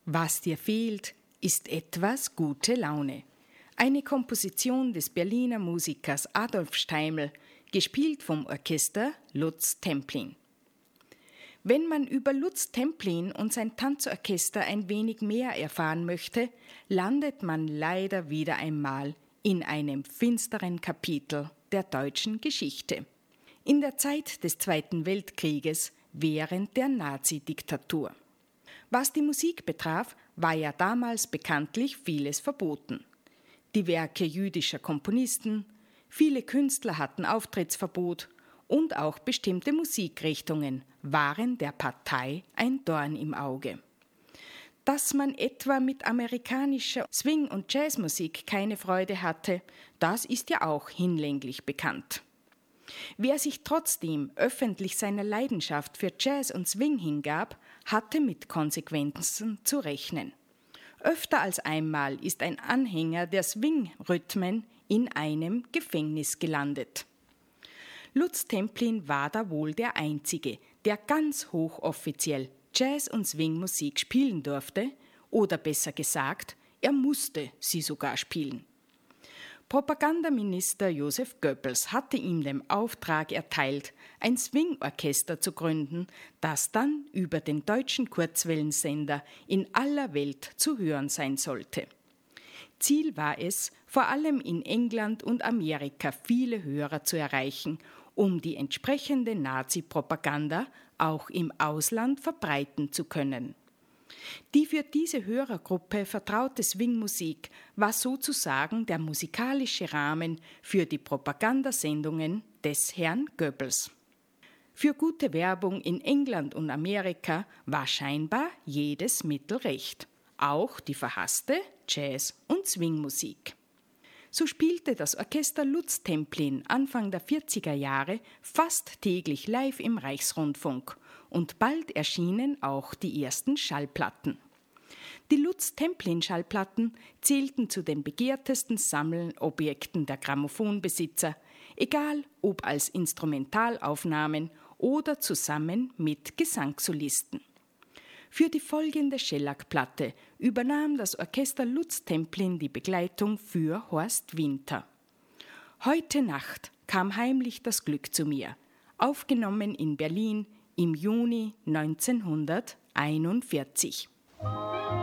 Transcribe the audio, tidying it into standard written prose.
Was dir fehlt, ist etwas gute Laune. Eine Komposition des Berliner Musikers Adolf Steiml, gespielt vom Orchester Lutz Templin. Wenn man über Lutz Templin und sein Tanzorchester ein wenig mehr erfahren möchte, landet man leider wieder einmal in einem finsteren Kapitel der deutschen Geschichte. In der Zeit des Zweiten Weltkrieges, während der Nazi-Diktatur. Was die Musik betraf, war ja damals bekanntlich vieles verboten. Die Werke jüdischer Komponisten, viele Künstler hatten Auftrittsverbot und auch bestimmte Musikrichtungen waren der Partei ein Dorn im Auge. Dass man etwa mit amerikanischer Swing- und Jazzmusik keine Freude hatte, das ist ja auch hinlänglich bekannt. Wer sich trotzdem öffentlich seiner Leidenschaft für Jazz und Swing hingab, hatte mit Konsequenzen zu rechnen. Öfter als einmal ist ein Anhänger der Swing-Rhythmen in einem Gefängnis gelandet. Lutz Templin war da wohl der Einzige, der ganz hochoffiziell Jazz- und Swing-Musik spielen durfte, oder besser gesagt, er musste sie sogar spielen. Propagandaminister Joseph Goebbels hatte ihm den Auftrag erteilt, ein Swing-Orchester zu gründen, das dann über den deutschen Kurzwellensender in aller Welt zu hören sein sollte. Ziel war es, vor allem in England und Amerika viele Hörer zu erreichen, um die entsprechende Nazi-Propaganda auch im Ausland verbreiten zu können. Die für diese Hörergruppe vertraute Swing-Musik war sozusagen der musikalische Rahmen für die Propagandasendungen des Herrn Goebbels. Für gute Werbung in England und Amerika war scheinbar jedes Mittel recht, auch die verhasste Jazz- und Swing-Musik. So spielte das Orchester Lutz Templin Anfang der 40er Jahre fast täglich live im Reichsrundfunk und bald erschienen auch die ersten Schallplatten. Die Lutz-Templin-Schallplatten zählten zu den begehrtesten Sammelobjekten der Grammophonbesitzer, egal ob als Instrumentalaufnahmen oder zusammen mit Gesangssolisten. Für die folgende Schellack-Platte übernahm das Orchester Lutz Templin die Begleitung für Horst Winter. Heute Nacht kam heimlich das Glück zu mir, aufgenommen in Berlin im Juni 1941.